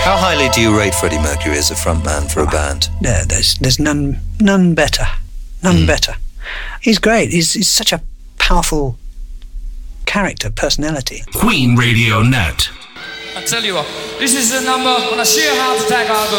How highly do you rate Freddie Mercury as a frontman for a band? There's none better. None better. He's great. He's such a powerful character, personality. Queen Radio Net. I tell you what, this is the number on a sheer heart attack album.